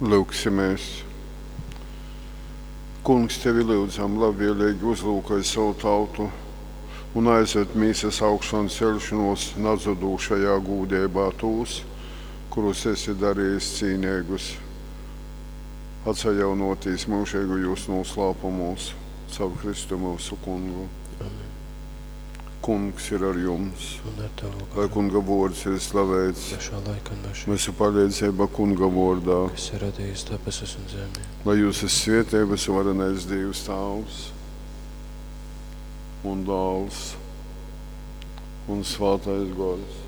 Lūksimies. Kungs, tevi lūdzam, labvēlīgi uzlūkoji savu tautu un aizved mīsas augšanas celšanos nazudūšajā gūdībā tūs, kurus esi darījis cīnīgus, atsajaunotīs mūžīgu jūs noslēpumos, savu Kristu mūsu kungu. Amen. Kungs ir ar jums, Un ar tavu lai garu, kunga vārds ir slavēts. pašā laika un mūžā, Mūsu palīdzība kunga vārdā, kas ir radījis debesis un zemi. lai jūs esat svētības varenais Dievs Tēvs un Dēls un Svētais Gars.